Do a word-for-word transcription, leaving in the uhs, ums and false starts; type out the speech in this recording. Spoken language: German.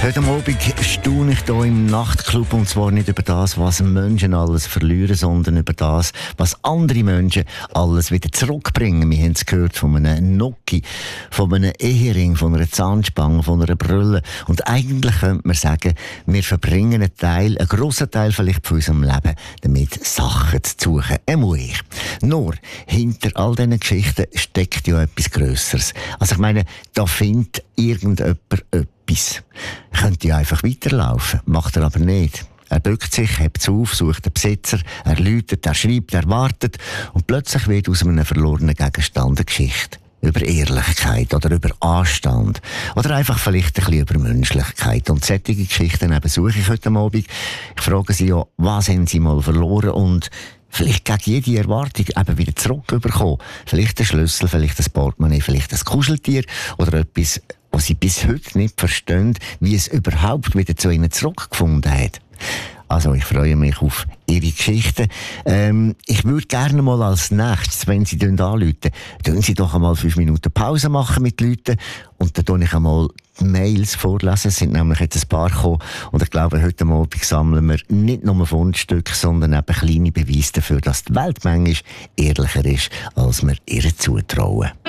Heute Abend staune ich hier im Nachtclub, und zwar nicht über das, was Menschen alles verlieren, sondern über das, was andere Menschen alles wieder zurückbringen. Wir haben es gehört von einem Noki, von einem Ehering, von einer Zahnspange, von einer Brille. Und eigentlich könnte man sagen, wir verbringen einen Teil, einen grossen Teil vielleicht von unserem Leben damit, Sachen zu suchen. Einmal ich. Nur, hinter all diesen Geschichten steckt ja etwas Grösseres. Also ich meine, da findet irgendjemand etwas. Er könnte ja einfach weiterlaufen, macht er aber nicht. Er bückt sich, hebt es auf, sucht den Besitzer, er läutet, er schreibt, er wartet und plötzlich wird aus einem verlorenen Gegenstand eine Geschichte. Über Ehrlichkeit oder über Anstand oder einfach vielleicht ein bisschen über Menschlichkeit. Und solche Geschichten eben suche ich heute Abend. Ich frage Sie ja, was haben Sie mal verloren und vielleicht gegen jede Erwartung eben wieder zurückbekommen. Vielleicht ein Schlüssel, vielleicht ein Portemonnaie, vielleicht ein Kuscheltier oder etwas, was Sie bis heute nicht verstehen, wie es überhaupt wieder zu Ihnen zurückgefunden hat. Also ich freue mich auf Ihre Geschichten. Ähm, ich würde gerne mal als nächstes, wenn Sie anrufen, tun Sie doch einmal fünf Minuten Pause machen mit Leuten und dann tue ich einmal die Mails vorlesen. Es sind nämlich jetzt ein paar gekommen und ich glaube, heute Abend sammeln wir nicht nur Fundstücke, sondern eben kleine Beweise dafür, dass die Welt manchmal ehrlicher ist, als wir ihr zutrauen.